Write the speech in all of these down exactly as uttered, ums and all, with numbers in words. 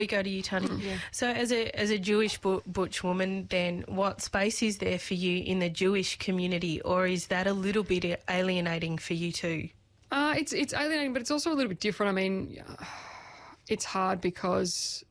We go to you, Tony. Mm, yeah. So as a as a Jewish bu- butch woman, then what space is there for you in the Jewish community, or is that a little bit alienating for you too? Uh, it's it's alienating, but it's also a little bit different. I mean, it's hard because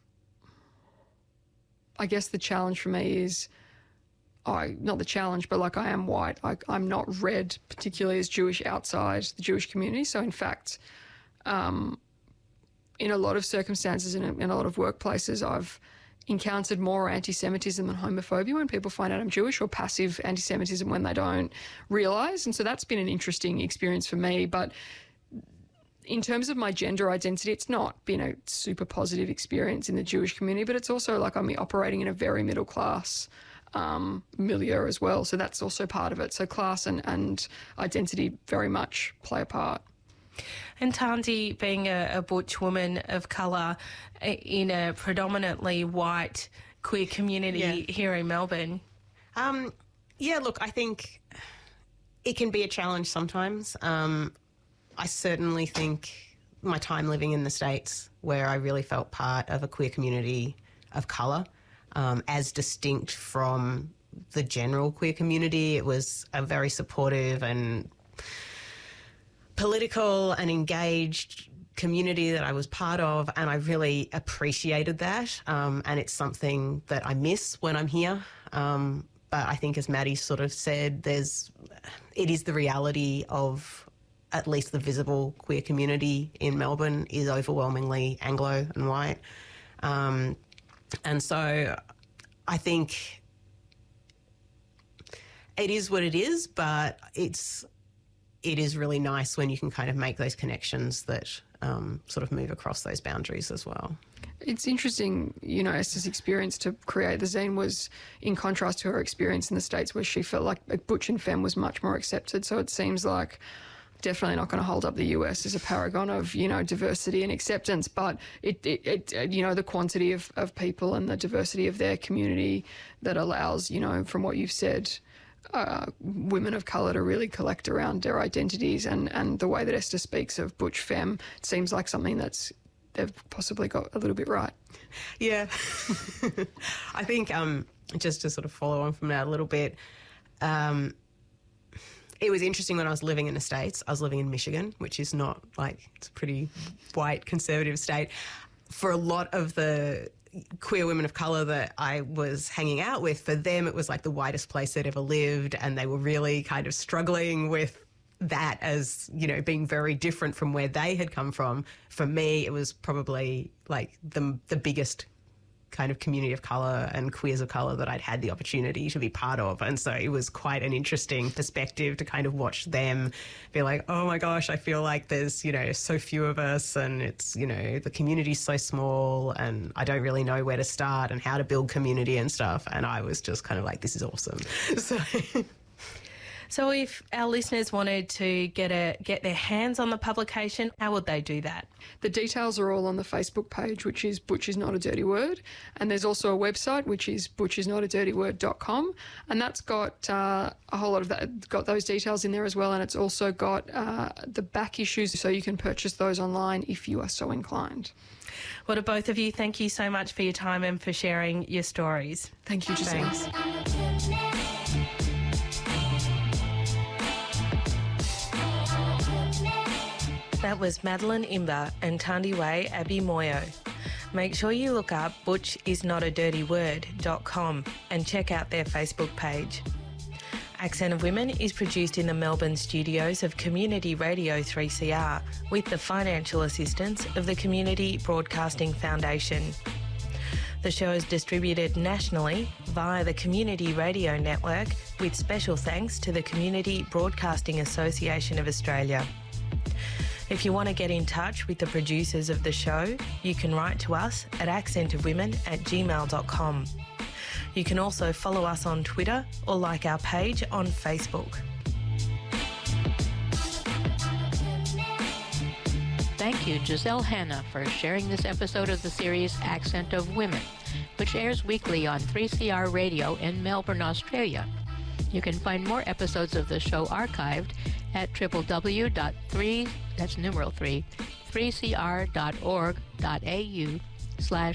I guess the challenge for me is, I not the challenge, but like I am white. I, I'm not read particularly as Jewish outside the Jewish community. So in fact, um, in a lot of circumstances, in a, in a lot of workplaces, I've encountered more anti-Semitism than homophobia when people find out I'm Jewish, or passive anti-Semitism when they don't realise. And so that's been an interesting experience for me. But in terms of my gender identity, it's not been a super positive experience in the Jewish community, but it's also like I'm operating in a very middle class um, milieu as well. So that's also part of it. So class and, and identity very much play a part. And Tansy, being a, a butch woman of colour in a predominantly white queer community yeah. here in Melbourne. Um, yeah, look, I think it can be a challenge sometimes. Um, I certainly think my time living in the States, where I really felt part of a queer community of colour, um, as distinct from the general queer community, it was a very supportive and political and engaged community that I was part of, and I really appreciated that. Um, and it's something that I miss when I'm here. Um, but I think, as Maddie sort of said, there's it is the reality of at least the visible queer community in Melbourne is overwhelmingly Anglo and white. Um, and so I think it is what it is, but it's it is really nice when you can kind of make those connections that um, sort of move across those boundaries as well. It's interesting, you know, Esther's experience to create the zine was in contrast to her experience in the States, where she felt like, like butch and femme was much more accepted. So it seems like definitely not going to hold up the U S as a paragon of, you know, diversity and acceptance, but it, it, it you know, the quantity of, of people and the diversity of their community that allows, you know, from what you've said, Uh, women of colour to really collect around their identities, and, and the way that Esther speaks of butch femme, it seems like something that's they've possibly got a little bit right. Yeah. I think um, just to sort of follow on from that a little bit, um, it was interesting when I was living in the States. I was living in Michigan, which is not like, it's a pretty white conservative state. For a lot of the queer women of colour that I was hanging out with, for them it was like the whitest place they'd ever lived, and they were really kind of struggling with that as, you know, being very different from where they had come from. For me, it was probably like the the biggest kind of community of colour and queers of colour that I'd had the opportunity to be part of. And so it was quite an interesting perspective to kind of watch them be like, oh my gosh, I feel like there's, you know, so few of us, and it's, you know, the community's so small and I don't really know where to start and how to build community and stuff. And I was just kind of like, this is awesome. So... So if our listeners wanted to get a get their hands on the publication, how would they do that? The details are all on the Facebook page, which is Butch is Not a Dirty Word. And there's also a website, which is butch is not a dirty word dot com. And that's got uh, a whole lot of that, got those details in there as well. And it's also got uh, the back issues, so you can purchase those online if you are so inclined. Well, to both of you, thank you so much for your time and for sharing your stories. Thank you, Giselle. Thanks. That was Madeline Imber and Tandiwe Abi Moyo. Make sure you look up butch is not a dirty word dot com and check out their Facebook page. Accent of Women is produced in the Melbourne studios of Community Radio three C R with the financial assistance of the Community Broadcasting Foundation. The show is distributed nationally via the Community Radio Network, with special thanks to the Community Broadcasting Association of Australia. If you want to get in touch with the producers of the show, you can write to us at accent of women at gmail dot com. You can also follow us on Twitter or like our page on Facebook. Thank you, Giselle Hanna, for sharing this episode of the series Accent of Women, which airs weekly on three C R Radio in Melbourne, Australia. You can find more episodes of the show archived at w w w dot three, that's numeral three, three c r dot org dot a u slash